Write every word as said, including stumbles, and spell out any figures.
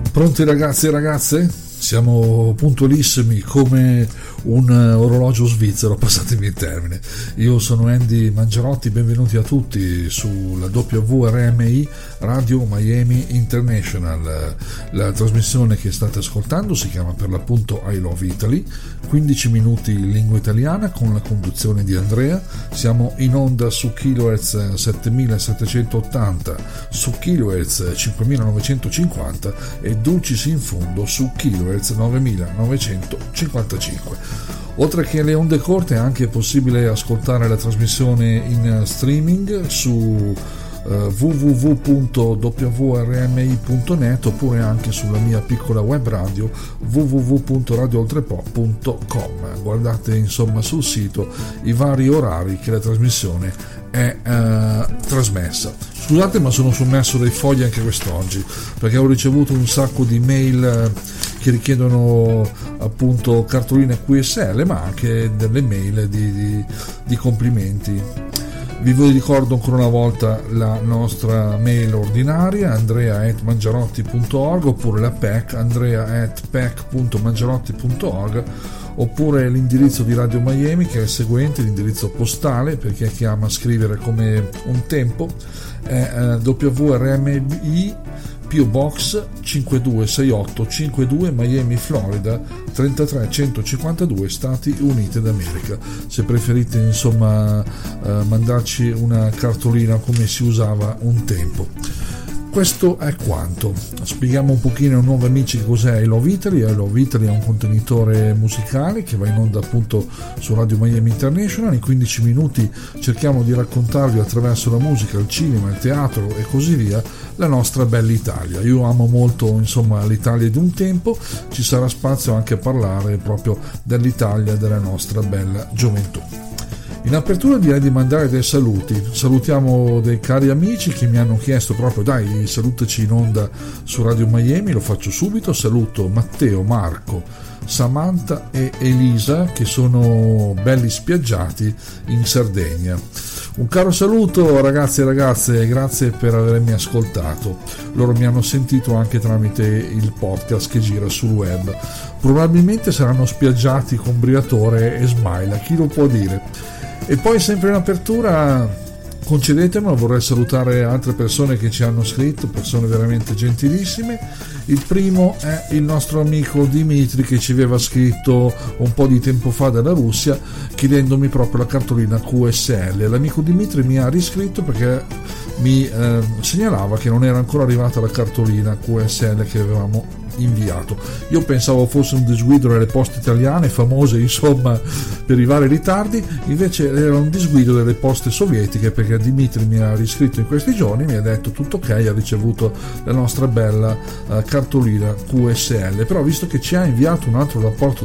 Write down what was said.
Pronti ragazzi e ragazze? Siamo puntualissimi come un orologio svizzero, passatemi il termine. Io sono Andy Mangiarotti, benvenuti a tutti sulla W R M I Radio Miami International. La trasmissione che state ascoltando si chiama per l'appunto I Love Italy, quindici minuti in lingua italiana con la conduzione di Andrea. Siamo in onda su kilohertz settemilasettecentottanta, su kilohertz cinquemilanovecentocinquanta e dulcis in fondo su kilohertz novemilanovecentocinquantacinque. Oltre che le onde corte è anche possibile ascoltare la trasmissione in streaming su uh, w w w punto w r m i punto net oppure anche sulla mia piccola web radio w w w punto radio oltrepo punto com. Guardate insomma sul sito i vari orari che la trasmissione è uh, trasmessa. Scusate, ma sono sommerso dai fogli anche quest'oggi perché ho ricevuto un sacco di mail uh, che richiedono appunto cartoline Q S L, ma anche delle mail di, di, di complimenti. Vi ricordo ancora una volta la nostra mail ordinaria andrea at mangiarotti punto org oppure la P E C andrea at p e c punto mangiarotti punto org oppure l'indirizzo di Radio Miami che è il seguente, l'indirizzo postale per chi è che ama scrivere come un tempo è uh, W R M I P O Box cinquantadue sessantotto cinquantadue Miami, Florida trentatré centocinquantadue, Stati Uniti d'America. Se preferite insomma eh, mandarci una cartolina come si usava un tempo. Questo è quanto. Spieghiamo un pochino ai nuovi amici che cos'è I Love Italy. I Love Italy è un contenitore musicale che va in onda appunto su Radio Miami International. In quindici minuti cerchiamo di raccontarvi attraverso la musica, il cinema, il teatro e così via la nostra bella Italia. Io amo molto insomma l'Italia di un tempo, ci sarà spazio anche a parlare proprio dell'Italia della nostra bella gioventù. In apertura direi di mandare dei saluti. Salutiamo dei cari amici che mi hanno chiesto proprio dai salutaci in onda su Radio Miami, lo faccio subito. Saluto Matteo, Marco, Samantha e Elisa che sono belli spiaggiati in Sardegna. Un caro saluto ragazzi e ragazze, grazie per avermi ascoltato. Loro mi hanno sentito anche tramite il podcast che gira sul web. Probabilmente saranno spiaggiati con Briatore e Smaila, chi lo può dire. E poi sempre in apertura concedetemelo, vorrei salutare altre persone che ci hanno scritto, persone veramente gentilissime. Il primo è il nostro amico Dimitri che ci aveva scritto un po' di tempo fa dalla Russia chiedendomi proprio la cartolina Q S L. L'amico Dimitri mi ha riscritto perché mi eh, segnalava che non era ancora arrivata la cartolina Q S L che avevamo inviato. Io pensavo fosse un disguido delle poste italiane famose insomma per i vari ritardi, invece era un disguido delle poste sovietiche perché Dimitri mi ha riscritto in questi giorni, mi ha detto tutto ok, ha ricevuto la nostra bella uh, cartolina Q S L, però visto che ci ha inviato un altro rapporto